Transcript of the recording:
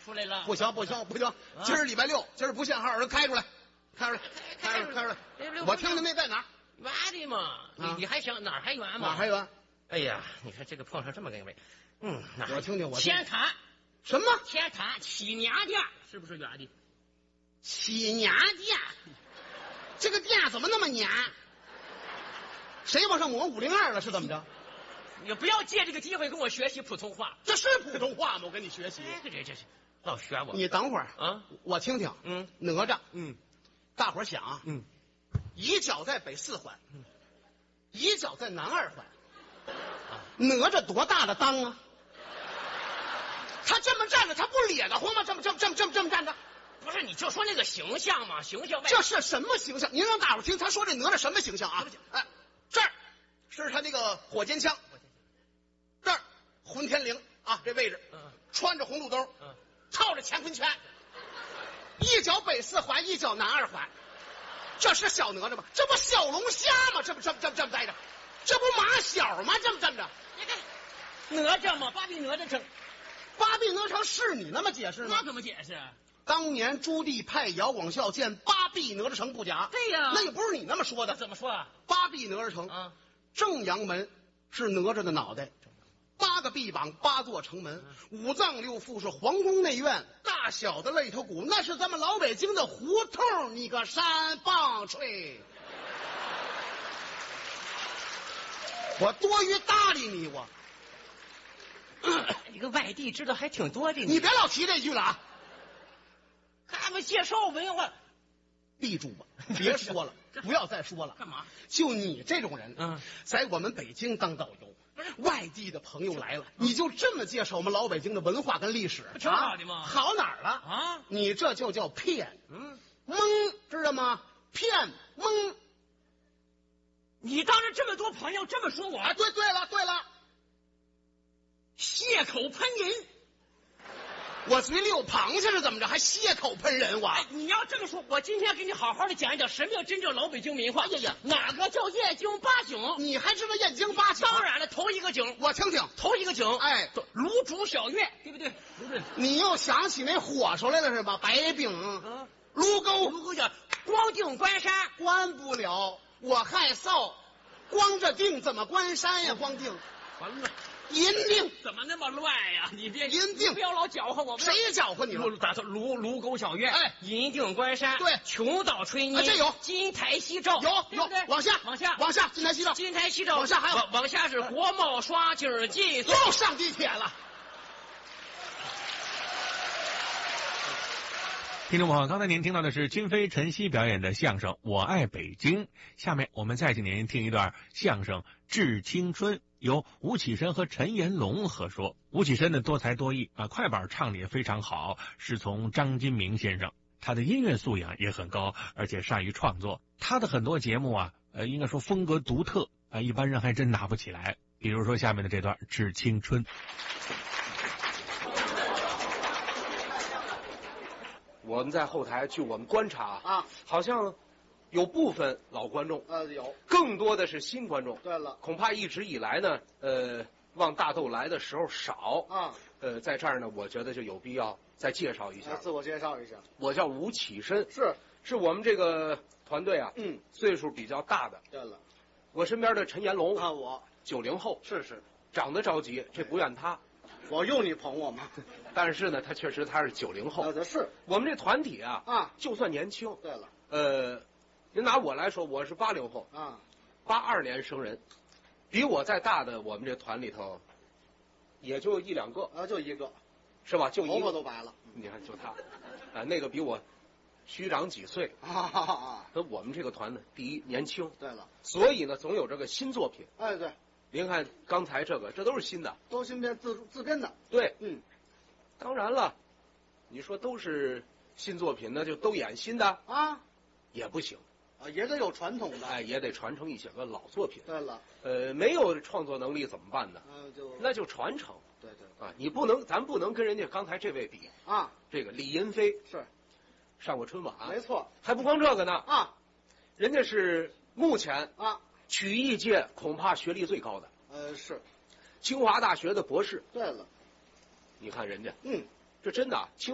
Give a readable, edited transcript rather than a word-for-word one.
出来了。 不行，今儿礼拜六，今儿不限号，开出来，开出来。我听听那在哪儿？ 远的嘛，你还想哪儿还远吗？ 哪儿还远？ 哎呀，你看这个碰上这么个位， 我听听。 天坛什么？ 天坛起娘殿是不是远的？ 起娘殿，这个殿怎么那么娘？谁往上抹502了？是怎么着？ 你不要借这个机会跟我学习普通话。 这是普通话吗？我跟你学习。 这是老学我。 你等会儿啊， 我听听。哪吒。大伙儿想啊。一脚在北4环，一脚在南2环。哪吒多大的裆啊？他这么站着，他不咧得慌吗？这么站着。 不是，你就说那个形象嘛，形象。 这是什么形象？您让大伙儿听，他说这哪吒什么形象啊？哎，这儿是他那个火尖枪，这儿混天绫啊，这位置，穿着红肚兜，套着乾坤圈，一脚北4环，一脚南2环，这是小哪吒吗？这不小龙虾吗？这么待着，这不马小吗？这么着， 哪吒嘛，八臂哪吒城， 八臂哪吒城是你那么解释吗？ 那怎么解释？ 当年朱棣派姚广孝建八臂哪吒城不假， 对呀， 那也不是你那么说的。 怎么说啊？ 八臂哪吒城，正阳门是哪吒的脑袋，8个臂膀，8座城门，5脏6腑是皇宫内院，大小的肋头骨那是咱们老北京的胡同，你个山棒槌！我多余搭理你，我一个外地知道还挺多的。 你别老提这句了啊！ 他们介绍文化， 闭住吧，别说了，不要再说了。 干嘛？ 就你这种人，在我们北京当导游，外地的朋友来了，你就这么介绍我们老北京的文化跟历史， 不挺好的吗？ 好哪儿了啊？ 你这就叫骗，蒙，知道吗？骗蒙。 你当着这么多朋友这么说我？ 啊，对了， 血口喷人。 我嘴里有螃蟹是怎么着？还血口喷人我？ 你要这么说，我今天给你好好的讲一讲什么叫真正老北京文化。哪个叫燕京八景？ 你还知道燕京八景？ 当然了，头一个景我听听。 头一个景， 炉煮小月，对不对？ 你又想起那火烧来了是吧？白饼，炉沟叫光腚关山， 关不了，我害臊，光着腚怎么关山呀？光腚， 完了。 银锭怎么那么乱呀？你别银锭， 不要老搅和我们。 谁搅和你了？ 卢沟小院，银锭关山， 对， 琼岛吹泥， 这有金台夕照， 有，往下，金台夕照，往下还有， 往下是国贸刷景记， 又上地铁了。 听众朋友，刚才您听到的是金飞、陈曦表演的相声《我爱北京》。下面我们再请您听一段相声《致青春》，由吴启深和陈延龙合说。吴启深的多才多艺啊，快板唱的也非常好，师从张金明先生。他的音乐素养也很高，而且善于创作。他的很多节目啊，应该说风格独特啊，一般人还真拿不起来。比如说下面的这段《致青春》。 我们在后台，据我们观察啊，好像有部分老观众， 有， 更多的是新观众。 对了， 恐怕一直以来呢，往大豆来的时候少啊。 在这儿呢，我觉得就有必要再介绍一下， 自我介绍一下。 我叫吴启深， 是我们这个团队啊，岁数比较大的。 对了， 我身边的陈延龙啊，我 90后， 是长得着急，这不怨他。 我用你捧我吗？ 但是呢，他确实是90后。 是我们这团体啊，就算年轻。 对了， 您拿我来说，我是80后啊 ，82年生人，比我再大的我们这团里头，也就1、2个就一个， 是吧？就一个， 头发都白了。 你看，就他，那个比我虚长几岁啊。 我们这个团呢，第一年轻， 对了， 所以呢，总有这个新作品。 对。 您看刚才这都是新的， 都新编自编的。 对，当然了，你说都是新作品，那就都演新的啊， 也不行啊，也得有传统的， 也得传承一些个老作品。 对了， 没有创作能力怎么办呢？那就传承。 对啊，咱不能跟人家刚才这位比啊。 这个李银飞是上过春晚， 没错， 还不光这个呢啊， 人家是目前啊曲艺界恐怕学历最高的。 是清华大学的博士。 对了， 你看人家， 这真的清